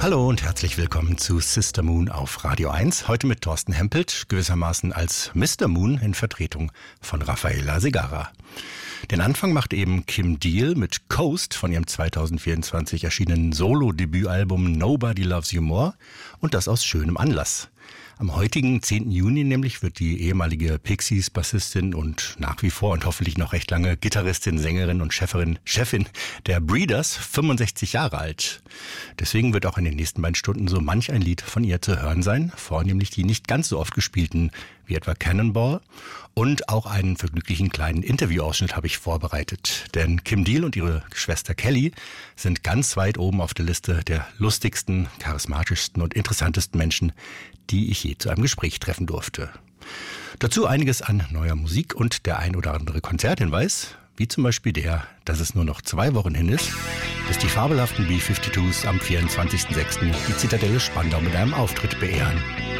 Hallo und herzlich willkommen zu Sister Moon auf Radio 1. Heute mit Thorsten Hempelt, gewissermaßen als Mr. Moon in Vertretung von Rafaela Segarra. Den Anfang macht eben Kim Deal mit Coast von ihrem 2024 erschienenen Solo-Debütalbum Nobody Loves You More und das aus schönem Anlass. Am heutigen 10. Juni nämlich wird die ehemalige Pixies-Bassistin und nach wie vor und hoffentlich noch recht lange Gitarristin, Sängerin und Chefin der Breeders 65 Jahre alt. Deswegen wird auch in den nächsten beiden Stunden so manch ein Lied von ihr zu hören sein, vornehmlich die nicht ganz so oft gespielten, wie etwa Cannonball. Und auch einen vergnüglichen kleinen Interviewausschnitt habe ich vorbereitet. Denn Kim Deal und ihre Schwester Kelly sind ganz weit oben auf der Liste der lustigsten, charismatischsten und interessantesten Menschen, die ich je zu einem Gespräch treffen durfte. Dazu einiges an neuer Musik und der ein oder andere Konzerthinweis, wie zum Beispiel der, dass es nur noch 2 Wochen hin ist, bis die fabelhaften B-52s am 24.06. die Zitadelle Spandau mit einem Auftritt beehren.